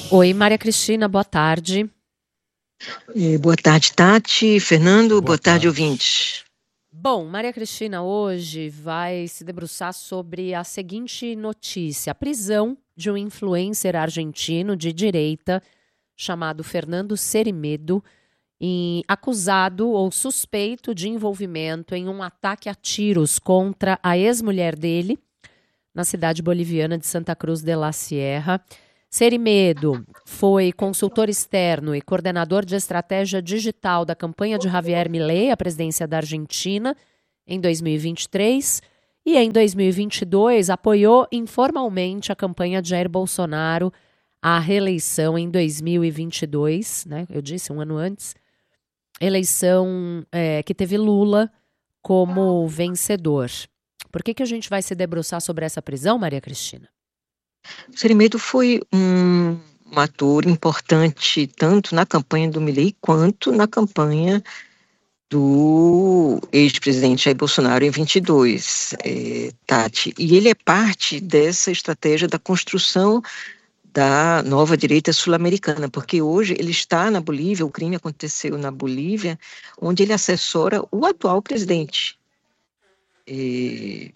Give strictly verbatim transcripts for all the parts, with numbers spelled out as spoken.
Oi, Maria Cristina, boa tarde. Eh, Boa tarde, Tati. Fernando, Boa boa tarde, tarde. ouvintes. Bom, Maria Cristina hoje vai se debruçar sobre a seguinte notícia: a prisão de um influencer argentino de direita chamado Fernando Cerimedo, em- acusado ou suspeito de envolvimento em um ataque a tiros contra a ex-mulher dele na cidade boliviana de Santa Cruz de la Sierra. Cerimedo foi consultor externo e coordenador de estratégia digital da campanha de Javier Milei à presidência da Argentina em dois mil e vinte e três e em dois mil e vinte e dois apoiou informalmente a campanha de Jair Bolsonaro à reeleição em dois mil e vinte e dois, né? Eu disse um ano antes, eleição é, que teve Lula como vencedor. Por que que a gente vai se debruçar sobre essa prisão, Maria Cristina? Cerimedo foi um, um ator importante tanto na campanha do Milei quanto na campanha do ex-presidente Jair Bolsonaro em vinte e dois, eh, Tati. E ele é parte dessa estratégia da construção da nova direita sul-americana, porque hoje ele está na Bolívia, o crime aconteceu na Bolívia, onde ele assessora o atual presidente. Eh,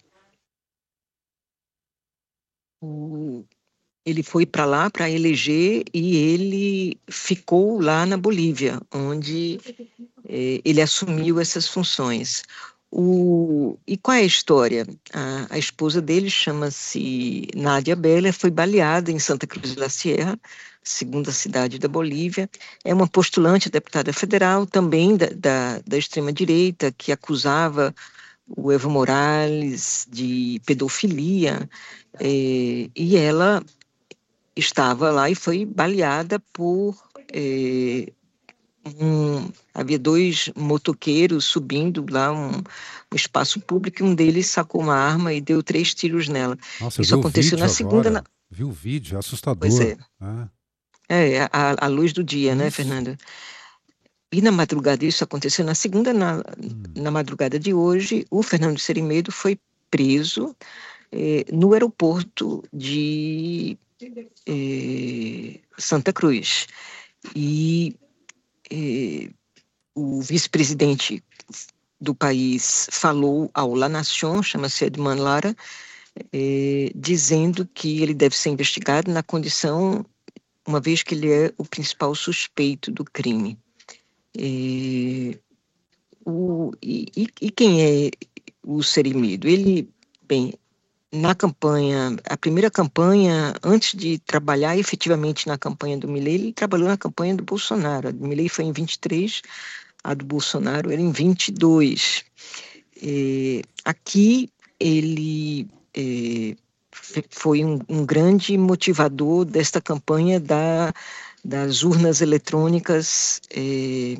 o Ele foi para lá para eleger e ele ficou lá na Bolívia, onde eh, ele assumiu essas funções. O, e qual é a história? A, a esposa dele chama-se Nádia Beller, foi baleada em Santa Cruz de la Sierra, segunda cidade da Bolívia. É uma postulante a deputada federal, também da, da, da extrema-direita, que acusava o Evo Morales de pedofilia, eh, e ela estava lá e foi baleada por. eh, um- havia dois motoqueiros subindo lá um, um espaço público e um deles sacou uma arma e deu três tiros nela. Nossa, eu vi Isso o aconteceu na vídeo segunda. na- agora. Vi o vídeo, é Pois assustador. é, Né? é a, a luz do dia, né, Isso. Fernanda? E na madrugada, isso aconteceu na segunda, na, Hum. na madrugada de hoje, o Fernando Cerimedo foi preso eh, no aeroporto de eh, Santa Cruz. E eh, o vice-presidente do país falou ao La Nación, chama-se Edman Lara, eh, dizendo que ele deve ser investigado na condição, uma vez que ele é o principal suspeito do crime. Eh, o, e, e, e quem é o Cerimedo? Ele, bem, na campanha, a primeira campanha, antes de trabalhar efetivamente na campanha do Milei, ele trabalhou na campanha do Bolsonaro. A do Milei foi em vinte e três, a do Bolsonaro era em vinte e dois. É, aqui ele é, foi um, um grande motivador desta campanha da, das urnas eletrônicas é,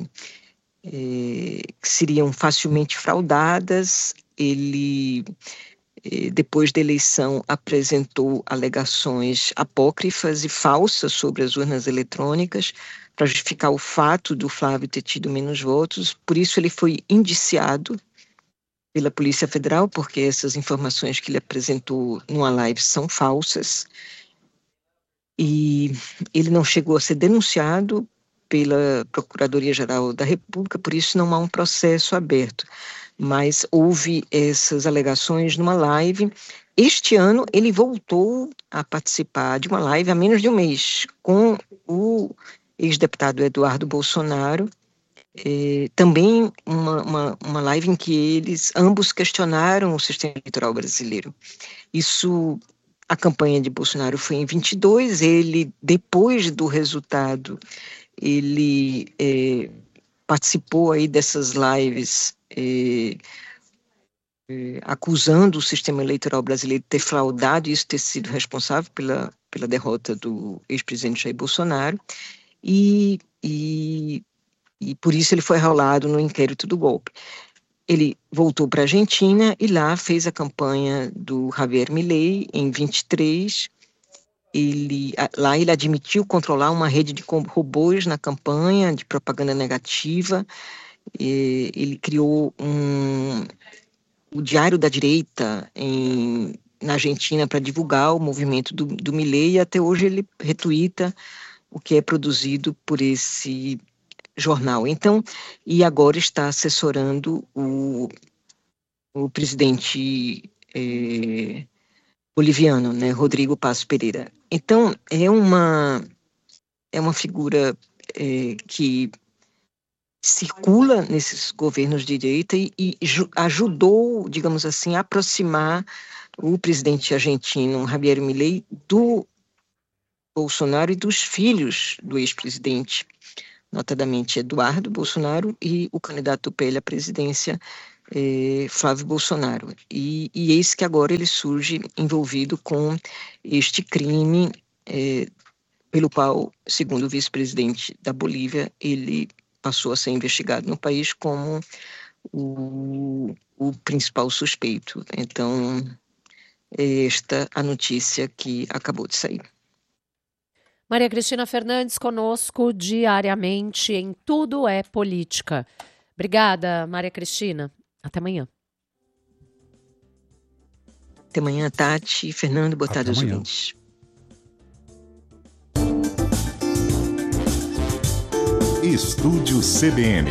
é, que seriam facilmente fraudadas. Ele, é, depois da eleição, apresentou alegações apócrifas e falsas sobre as urnas eletrônicas para justificar o fato do Flávio ter tido menos votos. Por isso, ele foi indiciado pela Polícia Federal, porque essas informações que ele apresentou numa live são falsas, e ele não chegou a ser denunciado pela Procuradoria-Geral da República, por isso não há um processo aberto. Mas houve essas alegações numa live. Este ano ele voltou a participar de uma live há menos de um mês com o ex-deputado Eduardo Bolsonaro, é, também uma, uma, uma live em que eles ambos questionaram o sistema eleitoral brasileiro. Isso, a campanha de Bolsonaro foi em vinte e dois, ele, depois do resultado, ele é, participou aí dessas lives é, é, acusando o sistema eleitoral brasileiro de ter fraudado e isso ter sido responsável pela, pela derrota do ex-presidente Jair Bolsonaro, e, e e por isso ele foi arrolado no inquérito do golpe. Ele voltou para a Argentina e lá fez a campanha do Javier Milei em vinte e três. Ele, lá ele admitiu controlar uma rede de robôs na campanha de propaganda negativa. E ele criou um, o Diário da Direita na Argentina para divulgar o movimento do, do Milei, e até hoje ele retuita o que é produzido por esse jornal. Então, e agora está assessorando o, o presidente é, boliviano, né, Rodrigo Passo Pereira. Então, é uma, é uma figura é, que circula nesses governos de direita e, e ajudou, digamos assim, a aproximar o presidente argentino Javier Milei do Bolsonaro e dos filhos do ex-presidente, notadamente Eduardo Bolsonaro e o candidato do P L à presidência, eh, Flávio Bolsonaro. E, e eis que agora ele surge envolvido com este crime, eh, pelo qual, segundo o vice-presidente da Bolívia, ele passou a ser investigado no país como o, o principal suspeito. Então, é esta a notícia que acabou de sair. Maria Cristina Fernandes conosco diariamente em Tudo é Política. Obrigada, Maria Cristina. Até amanhã. Até amanhã, Tati. Fernando, boa tarde aos ouvintes. Estúdio C B N.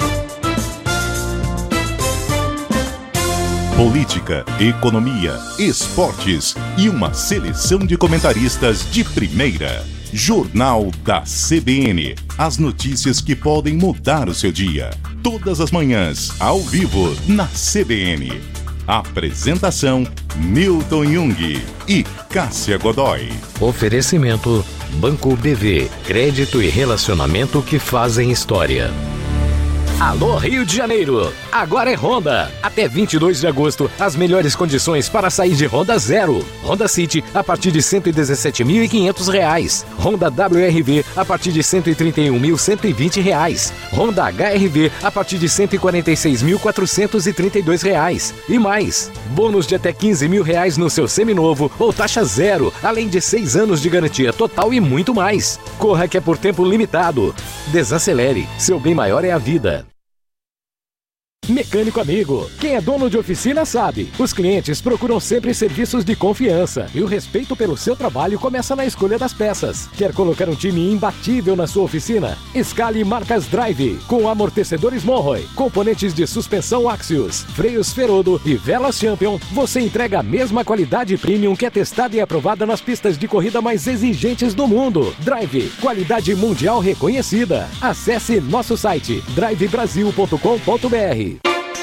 Política, economia, esportes e uma seleção de comentaristas de primeira. Jornal da C B N. As notícias que podem mudar o seu dia. Todas as manhãs, ao vivo, na C B N. Apresentação: Milton Jung e Cássia Godoy. Oferecimento: Banco B V. Crédito e relacionamento que fazem história. Alô Rio de Janeiro, agora é Honda. Até vinte e dois de agosto, as melhores condições para sair de Honda zero. Honda City a partir de cento e dezessete mil e quinhentos reais. Honda W R V a partir de cento e trinta e um mil cento e vinte reais. Honda H R V a partir de cento e quarenta e seis mil quatrocentos e trinta e dois reais. E mais, bônus de até quinze mil reais no seu seminovo ou taxa zero, além de seis anos de garantia total e muito mais. Corra que é por tempo limitado. Desacelere, seu bem maior é a vida. Mecânico amigo, quem é dono de oficina sabe. Os clientes procuram sempre serviços de confiança e o respeito pelo seu trabalho começa na escolha das peças. Quer colocar um time imbatível na sua oficina? Escale marcas Drive, com amortecedores Monroe, componentes de suspensão Axios, freios Ferodo e velas Champion. Você entrega a mesma qualidade premium que é testada e aprovada nas pistas de corrida mais exigentes do mundo. Drive, qualidade mundial reconhecida. Acesse nosso site drive brasil ponto com ponto b r.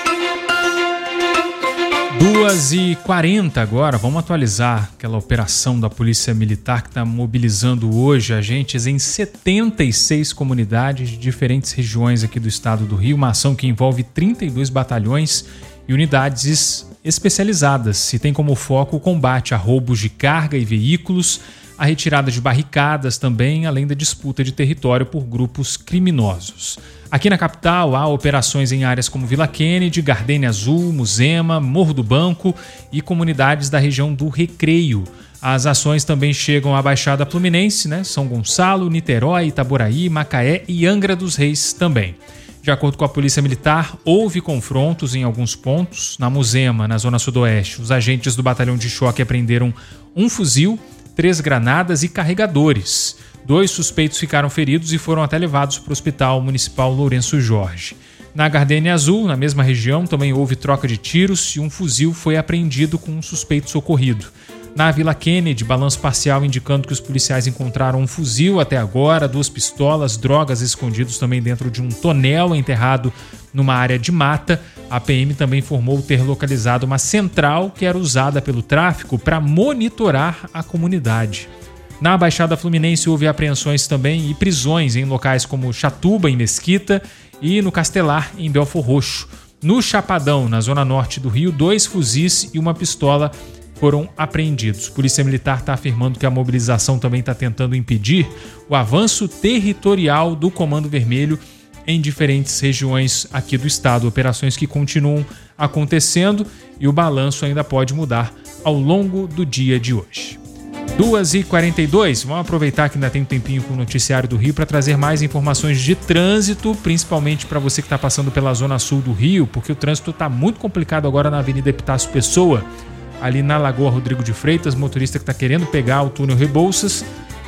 duas e quarenta agora, vamos atualizar aquela operação da Polícia Militar que está mobilizando hoje agentes em setenta e seis comunidades de diferentes regiões aqui do estado do Rio, uma ação que envolve trinta e dois batalhões e unidades especializadas e tem como foco o combate a roubos de carga e veículos, a retirada de barricadas também, além da disputa de território por grupos criminosos. Aqui na capital há operações em áreas como Vila Kennedy, Gardênia Azul, Muzema, Morro do Banco e comunidades da região do Recreio. As ações também chegam à Baixada Fluminense, né? São Gonçalo, Niterói, Itaboraí, Macaé e Angra dos Reis também. De acordo com a Polícia Militar, houve confrontos em alguns pontos. Na Muzema, na zona sudoeste, os agentes do batalhão de choque apreenderam um fuzil, três granadas e carregadores. Dois suspeitos ficaram feridos e foram até levados para o Hospital Municipal Lourenço Jorge. Na Gardênia Azul, na mesma região, também houve troca de tiros e um fuzil foi apreendido com um suspeito socorrido. Na Vila Kennedy, balanço parcial indicando que os policiais encontraram um fuzil até agora, duas pistolas, drogas escondidos também dentro de um tonel enterrado numa área de mata. A P M também informou ter localizado uma central que era usada pelo tráfico para monitorar a comunidade. Na Baixada Fluminense houve apreensões também e prisões em locais como Chatuba, em Mesquita, e no Castelar, em Belfor Roxo. No Chapadão, na zona norte do Rio, dois fuzis e uma pistola foram apreendidos. A Polícia Militar está afirmando que a mobilização também está tentando impedir o avanço territorial do Comando Vermelho em diferentes regiões aqui do estado. Operações que continuam acontecendo e o balanço ainda pode mudar ao longo do dia de hoje. duas e quarenta e dois, vamos aproveitar que ainda tem um tempinho com o Noticiário do Rio para trazer mais informações de trânsito, principalmente para você que está passando pela zona sul do Rio, porque o trânsito está muito complicado agora na Avenida Epitácio Pessoa, ali na Lagoa Rodrigo de Freitas, motorista que está querendo pegar o túnel Rebouças,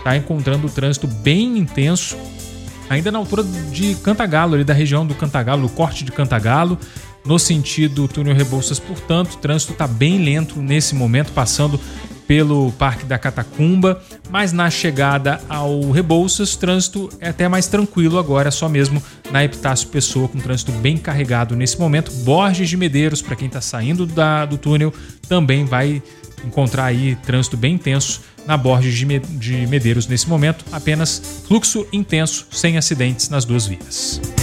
está encontrando o trânsito bem intenso, ainda na altura de Cantagalo, ali da região do Cantagalo, do corte de Cantagalo, no sentido túnel Rebouças. Portanto, o trânsito está bem lento nesse momento, passando pelo Parque da Catacumba, mas na chegada ao Rebouças, o trânsito é até mais tranquilo agora, só mesmo na Epitácio Pessoa, com trânsito bem carregado nesse momento. Borges de Medeiros, para quem está saindo da, do túnel, também vai encontrar aí trânsito bem intenso na Borges de, Me, de Medeiros nesse momento, apenas fluxo intenso, sem acidentes nas duas vias.